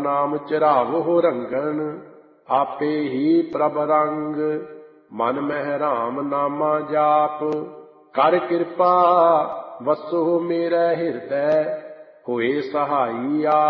ਨਾਮ ਚਿਰਾਵਹੁ ਰੰਗਨ। ਆਪੇ ਹੀ ਪ੍ਰਭ ਰੰਗ ਮਨ ਮਹਿ ਰਾਮ ਨਾਮਾ ਜਾਪ। ਕਰ ਕਿਰਪਾ ਵਸੋ ਮੇਰੇ ਹਿਰਦੈ ਹੋਏ ਸਹਾਈ ਆਪ।